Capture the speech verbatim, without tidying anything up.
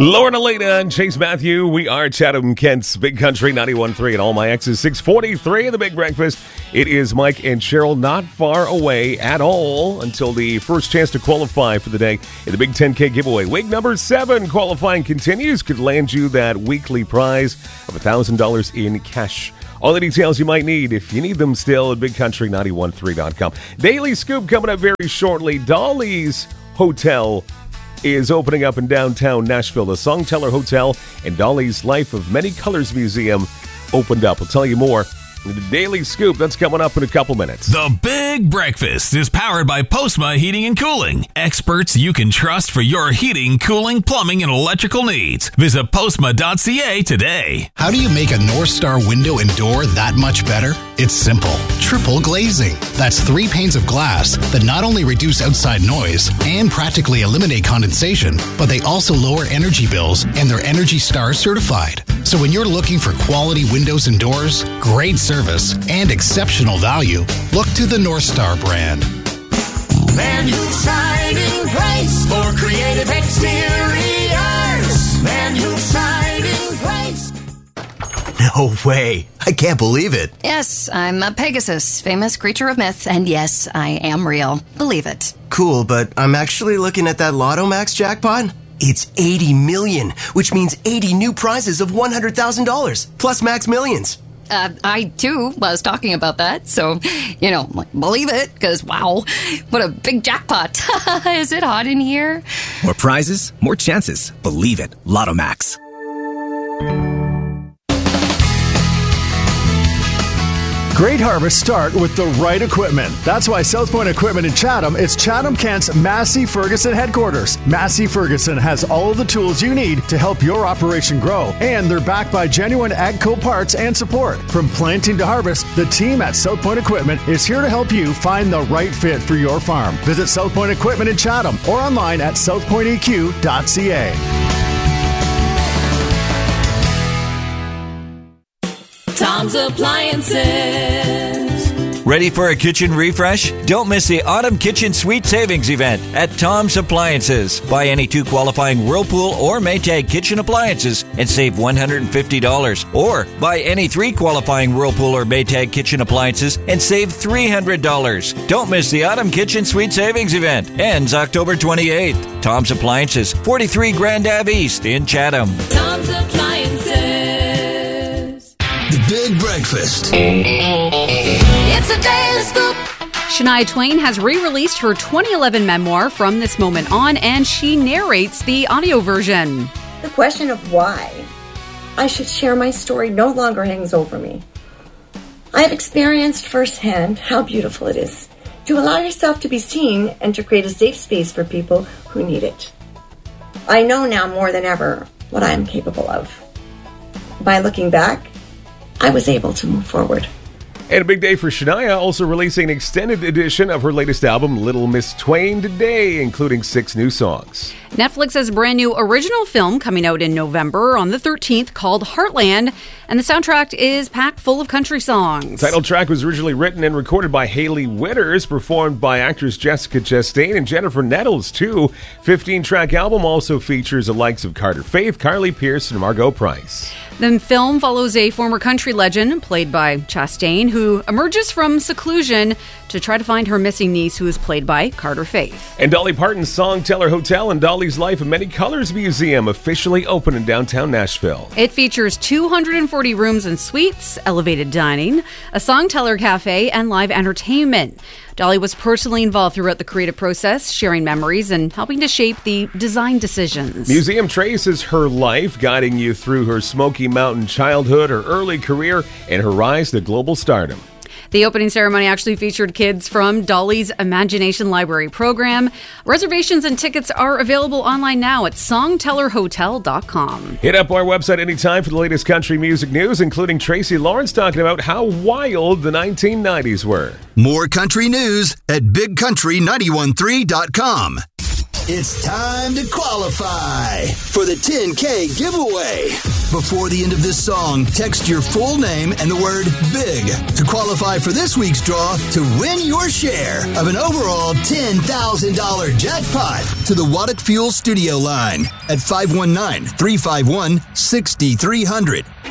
Lauren Elena and Chase Matthew. We are Chatham Kent's Big Country ninety-one point three and all my exes six forty-three. The Big Breakfast. It is Mike and Cheryl, not far away at all until the first chance to qualify for the day in the Big ten K giveaway. Week number seven qualifying continues. Could land you that weekly prize of one thousand dollars in cash. All the details you might need, if you need them still, at big country nine one three dot com. Daily Scoop coming up very shortly. Dolly's Hotel is opening up in downtown Nashville. The Songteller Hotel and Dolly's Life of Many Colors Museum opened up. We'll tell you more in the Daily Scoop. That's coming up in a couple minutes. The Big Breakfast is powered by Postma Heating and Cooling. Experts you can trust for your heating, cooling, plumbing, and electrical needs. Visit postma dot c a today. How do you make a North Star window and door that much better? It's simple. Triple glazing. That's three panes of glass that not only reduce outside noise and practically eliminate condensation, but they also lower energy bills, and they're Energy Star certified. So when you're looking for quality windows and doors, great service, and exceptional value, look to the North Star brand. Manual Siding Place for creative exteriors. Manual Siding Place. No way. I can't believe it. Yes, I'm a Pegasus, famous creature of myth, and yes, I am real. Believe it. Cool, but I'm actually looking at that Lotto Max jackpot. It's eighty million, which means eighty new prizes of one hundred thousand dollars, plus Max Millions. Uh, I, too, was talking about that, so, you know, like, believe it, because, wow, what a big jackpot. Is it hot in here? More prizes, more chances. Believe it. Lotto Max. Great harvests start with the right equipment. That's why South Point Equipment in Chatham is Chatham Kent's Massey Ferguson headquarters. Massey Ferguson has all of the tools you need to help your operation grow, and they're backed by genuine AGCO parts and support. From planting to harvest, the team at South Point Equipment is here to help you find the right fit for your farm. Visit South Point Equipment in Chatham or online at south point e q dot c a. Tom's Appliances. Ready for a kitchen refresh? Don't miss the Autumn Kitchen Sweet Savings event at Tom's Appliances. Buy any two qualifying Whirlpool or Maytag kitchen appliances and save one hundred fifty dollars. Or buy any three qualifying Whirlpool or Maytag kitchen appliances and save three hundred dollars. Don't miss the Autumn Kitchen Sweet Savings event. Ends October twenty-eighth. Tom's Appliances, forty-three Grand Ave East in Chatham. Tom's Appliances. The Big Breakfast. It's a Daily Scoop. Shania Twain has re-released her twenty eleven memoir, From This Moment On, and she narrates the audio version. The question of why I should share my story no longer hangs over me. I have experienced firsthand how beautiful it is to allow yourself to be seen and to create a safe space for people who need it. I know now more than ever what I am capable of. By looking back, I was able to move forward. And a big day for Shania, also releasing an extended edition of her latest album, Little Miss Twain, today, including six new songs. Netflix has a brand new original film coming out in November on the thirteenth called Heartland, and the soundtrack is packed full of country songs. The title track was originally written and recorded by Hayley Witters, performed by actress Jessica Chastain and Jennifer Nettles, too. fifteen-track album also features the likes of Carter Faith, Carly Pearce, and Margot Price. The film follows a former country legend, played by Chastain, who emerges from seclusion to try to find her missing niece, who is played by Carter Faith. And Dolly Parton's Songteller Hotel and Dolly's Life of Many Colors Museum officially open in downtown Nashville. It features two hundred forty rooms and suites, elevated dining, a Songteller cafe, and live entertainment. Dolly was personally involved throughout the creative process, sharing memories and helping to shape the design decisions. Museum traces her life, guiding you through her Smoky Mountain childhood, her early career, and her rise to global stardom. The opening ceremony actually featured kids from Dolly's Imagination Library program. Reservations and tickets are available online now at songteller hotel dot com. Hit up our website anytime for the latest country music news, including Tracy Lawrence talking about how wild the nineteen nineties were. More country news at big country nine one three dot com. It's time to qualify for the ten K giveaway. Before the end of this song, text your full name and the word BIG to qualify for this week's draw to win your share of an overall ten thousand dollars jackpot to the Waddick Fuel studio line at five one nine, three five one, six three zero zero.